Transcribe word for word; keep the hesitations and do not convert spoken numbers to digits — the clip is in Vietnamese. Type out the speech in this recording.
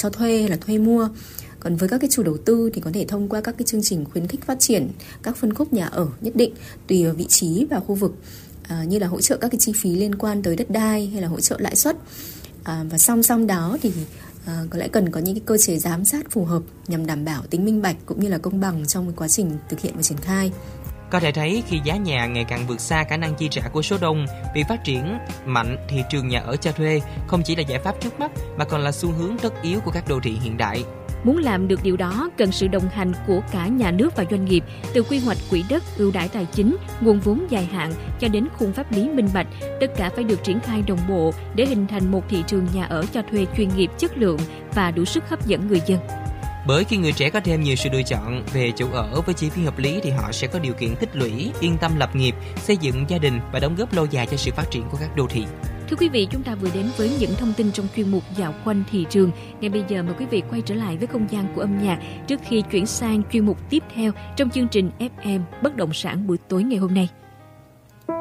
cho thuê hay là thuê mua. Còn với các cái chủ đầu tư thì có thể thông qua các cái chương trình khuyến khích phát triển các phân khúc nhà ở nhất định tùy vào vị trí và khu vực, à, như là hỗ trợ các cái chi phí liên quan tới đất đai hay là hỗ trợ lãi suất. À, và song song đó thì à, có lẽ cần có những cái cơ chế giám sát phù hợp nhằm đảm bảo tính minh bạch cũng như là công bằng trong cái quá trình thực hiện và triển khai. Có thể thấy khi giá nhà ngày càng vượt xa khả năng chi trả của số đông, việc phát triển mạnh thị trường nhà ở cho thuê không chỉ là giải pháp trước mắt mà còn là xu hướng tất yếu của các đô thị hiện đại. Muốn làm được điều đó, cần sự đồng hành của cả nhà nước và doanh nghiệp, từ quy hoạch quỹ đất, ưu đãi tài chính, nguồn vốn dài hạn cho đến khung pháp lý minh bạch. Tất cả phải được triển khai đồng bộ để hình thành một thị trường nhà ở cho thuê chuyên nghiệp, chất lượng và đủ sức hấp dẫn người dân. Bởi khi người trẻ có thêm nhiều sự lựa chọn về chỗ ở với chi phí hợp lý thì họ sẽ có điều kiện tích lũy, yên tâm lập nghiệp, xây dựng gia đình và đóng góp lâu dài cho sự phát triển của các đô thị. Thưa quý vị, chúng ta vừa đến với những thông tin trong chuyên mục Dạo quanh thị trường. Ngay bây giờ mời quý vị quay trở lại với không gian của âm nhạc trước khi chuyển sang chuyên mục tiếp theo trong chương trình ép em Bất động sản buổi tối ngày hôm nay.